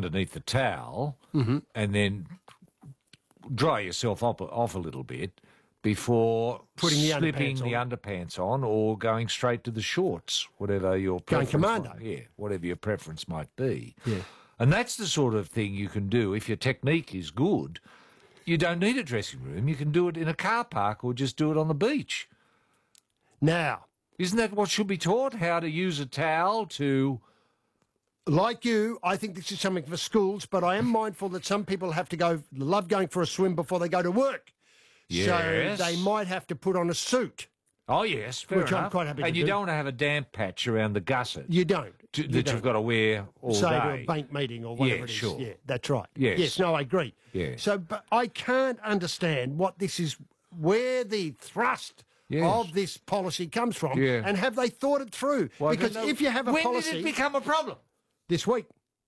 underneath the towel and then dry yourself off a little bit before putting slipping the underpants on or going straight to the shorts, whatever your preference commando. whatever your preference might be. Yeah. And that's the sort of thing you can do if your technique is good. You don't need a dressing room. You can do it in a car park or just do it on the beach. Now, isn't that what should be taught? How to use a towel to... Like you, I think this is something for schools, but I am mindful that some people have to love going for a swim before they go to work. Yes. So they might have to put on a suit. Oh, yes, fair Which enough. I'm quite happy to and you do. don't want to have a damp patch around the gusset. You don't. You've got to wear all Say day. to a bank meeting or whatever it is. Sure. Yeah, that's right. Yes. Yes, no, I agree. Yeah. So, but I can't understand what this is, where the thrust of this policy comes from, and have they thought it through? Well, because if you have a policy... When did it become a problem? This week.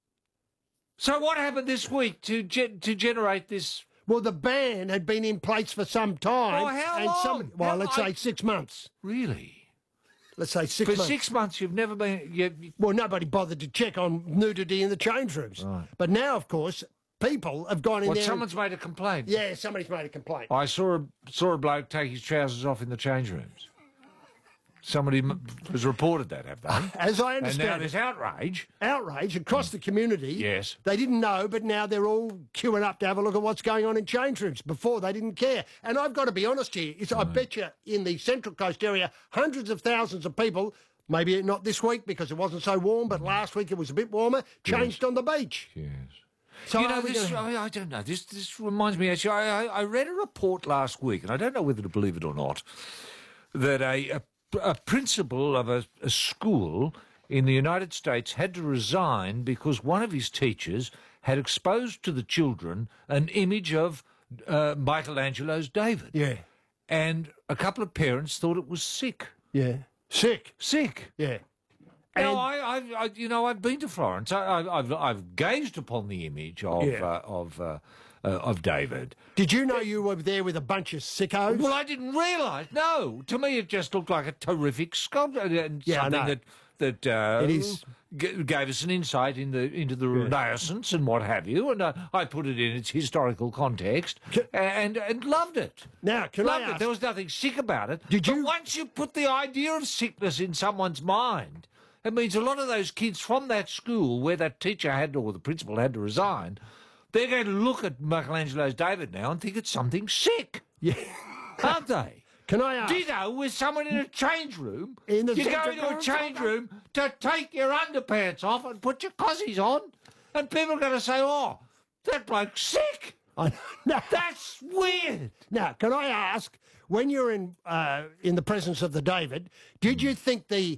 So what happened this week to generate this... Well, the ban had been in place for some time. Oh, how long? Let's say 6 months. Really? Let's say 6 months. For 6 months you've never been... Well, nobody bothered to check on nudity in the change rooms. Right. But now, of course, people have gone in there... Someone's made a complaint? Yeah, somebody's made a complaint. I saw a bloke take his trousers off in the change rooms. Somebody has reported that, have they? As I understand and now there's outrage. Outrage across the community. Yes. They didn't know, but now they're all queuing up to have a look at what's going on in change rooms. Before, they didn't care. And I've got to be honest here. I bet you in the Central Coast area, hundreds of thousands of people, maybe not this week because it wasn't so warm, but last week it was a bit warmer, changed on the beach. Yes. So you know, I don't know. This reminds me, actually, I read a report last week, and I don't know whether to believe it or not, that a principal of a school in the United States had to resign because one of his teachers had exposed to the children an image of Michelangelo's David. Yeah. And a couple of parents thought it was sick. Yeah. Sick. You Yeah. know, I've been to Florence. I've gazed upon the image of David. Did you know you were there with a bunch of sickos? Well, I didn't realise. No, to me it just looked like a terrific sculpture and something that it is. Gave us an insight into the Renaissance and what have you. And I put it in its historical context and loved it. Now, I ask? There was nothing sick about it. But once you put the idea of sickness in someone's mind, it means a lot of those kids from that school where that teacher or the principal had to resign, they're going to look at Michelangelo's David now and think it's something sick. Yeah. Aren't they? Can I ask? Ditto with someone in a change room. You go into a change room to take your underpants off and put your cossies on, and people are going to say, oh, that bloke's sick. That's weird. Now, can I ask, when you're in the presence of the David, did you think the